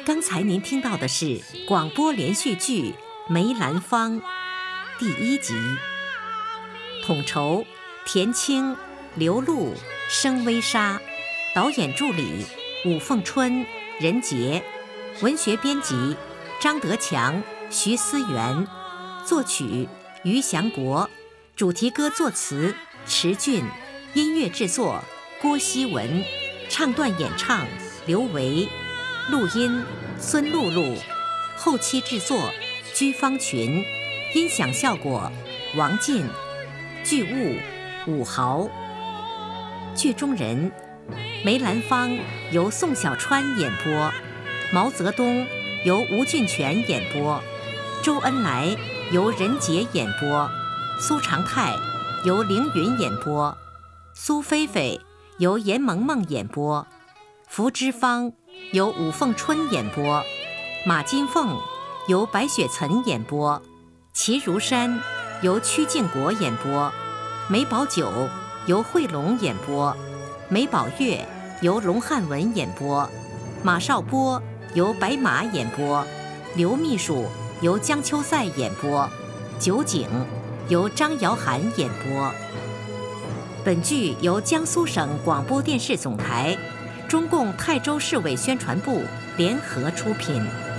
刚才您听到的是广播连续剧《梅兰芳》第1集，统筹田青、刘露、声微莎，导演助理武凤春、任杰，文学编辑张德强、徐思源，作曲于祥国，主题歌作词迟俊，音乐制作郭希文，唱段演唱刘维，录音孙露露，后期制作居方群，音响效果王进，剧务武豪。剧中人梅兰芳由宋小川演播，毛泽东由吴俊全演播，周恩来由任杰演播，苏长泰由凌云演播，苏菲菲由严萌萌演播，福芝芳由武凤春演播，马金凤由白雪岑演播，齐如山由曲靖国演播，梅葆玖由惠龙演播，梅葆玥由龙汉文演播，马少波由白马演播，刘秘书由江秋赛演播，酒井由张瑶涵演播。本剧由江苏省广播电视总台、中共泰州市委宣传部联合出品。